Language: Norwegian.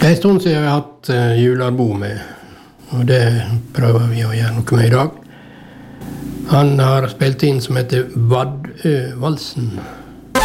Det en stund siden vi har hatt julealbum med, og det prøver vi å gjøre noe med i dag. Han har spilt inn som heter Vaddøvalsen.